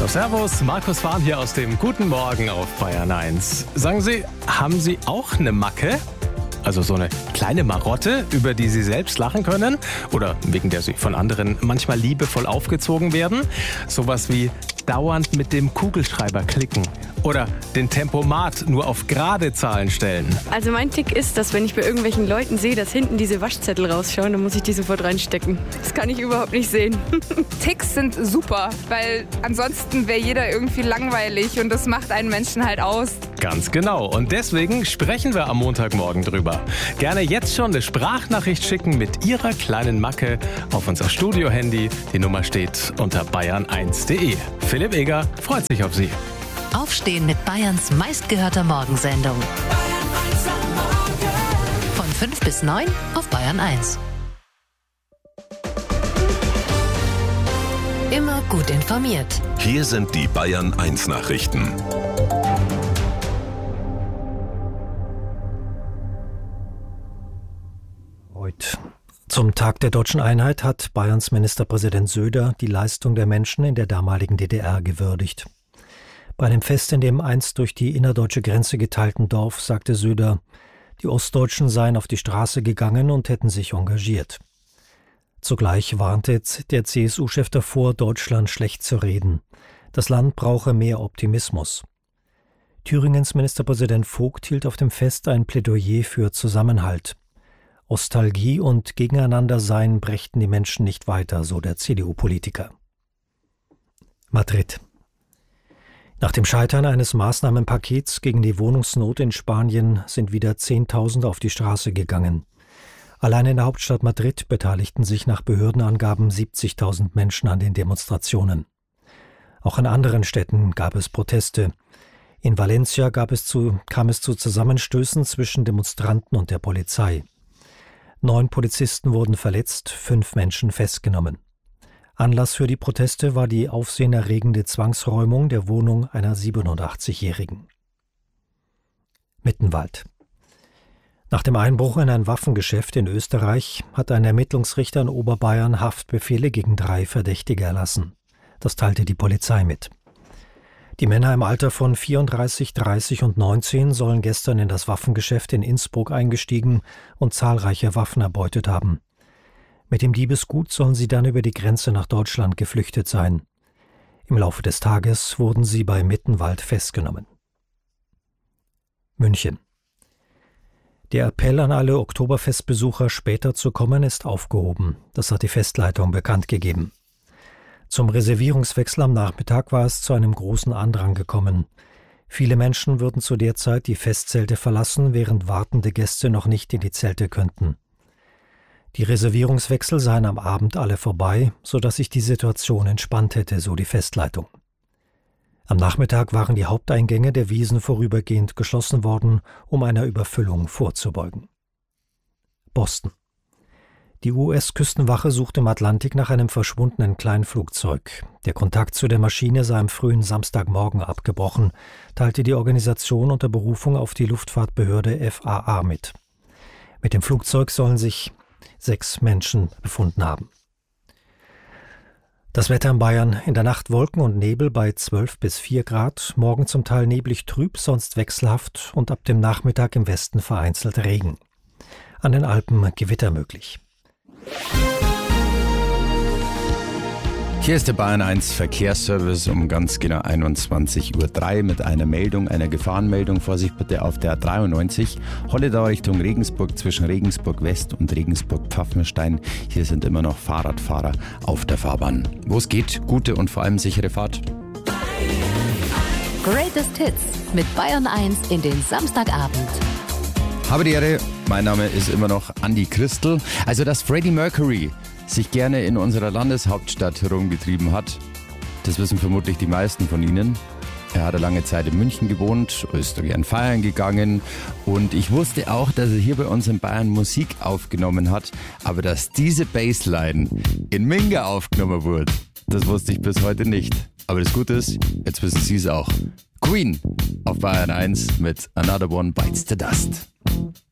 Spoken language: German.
Servus, Markus Fahn hier aus dem Guten Morgen auf Bayern 1. Sagen Sie, haben Sie auch eine Macke? Also so eine kleine Marotte, über die Sie selbst lachen können? Oder wegen der Sie von anderen manchmal liebevoll aufgezogen werden? Sowas wie dauernd mit dem Kugelschreiber klicken. Oder den Tempomat nur auf gerade Zahlen stellen. Also mein Tick ist, dass wenn ich bei irgendwelchen Leuten sehe, dass hinten diese Waschzettel rausschauen, dann muss ich die sofort reinstecken. Das kann ich überhaupt nicht sehen. Ticks sind super, weil ansonsten wäre jeder irgendwie langweilig und das macht einen Menschen halt aus. Ganz genau. Und deswegen sprechen wir am Montagmorgen drüber. Gerne jetzt schon eine Sprachnachricht schicken mit Ihrer kleinen Macke auf unser Studio-Handy. Die Nummer steht unter bayern1.de. Philipp Eger freut sich auf Sie. Aufstehen mit Bayerns meistgehörter Morgensendung. Von 5 bis 9 auf Bayern 1. Immer gut informiert. Hier sind die Bayern 1 Nachrichten. Heute zum Tag der Deutschen Einheit hat Bayerns Ministerpräsident Söder die Leistung der Menschen in der damaligen DDR gewürdigt. Bei einem Fest in dem einst durch die innerdeutsche Grenze geteilten Dorf sagte Söder, die Ostdeutschen seien auf die Straße gegangen und hätten sich engagiert. Zugleich warnte der CSU-Chef davor, Deutschland schlecht zu reden. Das Land brauche mehr Optimismus. Thüringens Ministerpräsident Vogt hielt auf dem Fest ein Plädoyer für Zusammenhalt. Ostalgie und Gegeneinandersein brächten die Menschen nicht weiter, so der CDU-Politiker. Madrid. Nach dem Scheitern eines Maßnahmenpakets gegen die Wohnungsnot in Spanien sind wieder Zehntausende auf die Straße gegangen. Allein in der Hauptstadt Madrid beteiligten sich nach Behördenangaben 70.000 Menschen an den Demonstrationen. Auch in anderen Städten gab es Proteste. In Valencia kam es zu Zusammenstößen zwischen Demonstranten und der Polizei. 9 Polizisten wurden verletzt, 5 Menschen festgenommen. Anlass für die Proteste war die aufsehenerregende Zwangsräumung der Wohnung einer 87-Jährigen. Mittenwald. Nach dem Einbruch in ein Waffengeschäft in Österreich hat ein Ermittlungsrichter in Oberbayern Haftbefehle gegen 3 Verdächtige erlassen. Das teilte die Polizei mit. Die Männer im Alter von 34, 30 und 19 sollen gestern in das Waffengeschäft in Innsbruck eingestiegen und zahlreiche Waffen erbeutet haben. Mit dem Diebesgut sollen sie dann über die Grenze nach Deutschland geflüchtet sein. Im Laufe des Tages wurden sie bei Mittenwald festgenommen. München. Der Appell an alle Oktoberfestbesucher, später zu kommen, ist aufgehoben. Das hat die Festleitung bekannt gegeben. Zum Reservierungswechsel am Nachmittag war es zu einem großen Andrang gekommen. Viele Menschen würden zu der Zeit die Festzelte verlassen, während wartende Gäste noch nicht in die Zelte könnten. Die Reservierungswechsel seien am Abend alle vorbei, sodass sich die Situation entspannt hätte, so die Festleitung. Am Nachmittag waren die Haupteingänge der Wiesn vorübergehend geschlossen worden, um einer Überfüllung vorzubeugen. Boston. Die US-Küstenwache sucht im Atlantik nach einem verschwundenen Kleinflugzeug. Der Kontakt zu der Maschine sei am frühen Samstagmorgen abgebrochen, teilte die Organisation unter Berufung auf die Luftfahrtbehörde FAA mit. Mit dem Flugzeug sollen sich 6 Menschen befunden haben. Das Wetter in Bayern: in der Nacht Wolken und Nebel bei 12 bis 4 Grad, morgen zum Teil neblig trüb, sonst wechselhaft und ab dem Nachmittag im Westen vereinzelt Regen. An den Alpen Gewitter möglich. Hier ist der Bayern 1 Verkehrsservice um ganz genau 21:03 Uhr mit einer Meldung, einer Gefahrenmeldung. Vorsicht bitte auf der 93 Holledau Richtung Regensburg zwischen Regensburg West und Regensburg Pfaffenstein. Hier sind immer noch Fahrradfahrer auf der Fahrbahn. Wo es geht, gute und vor allem sichere Fahrt. Greatest Hits mit Bayern 1 in den Samstagabend. Habe die Ehre, mein Name ist immer noch Andi Christel. Also, dass Freddie Mercury sich gerne in unserer Landeshauptstadt herumgetrieben hat, das wissen vermutlich die meisten von Ihnen. Er hat lange Zeit in München gewohnt, ist da gern feiern gegangen und ich wusste auch, dass er hier bei uns in Bayern Musik aufgenommen hat, aber dass diese Bassline in Minga aufgenommen wurde, das wusste ich bis heute nicht. Aber das Gute ist, jetzt wissen Sie es auch. Queen auf Bayern 1 mit Another One Bites the Dust.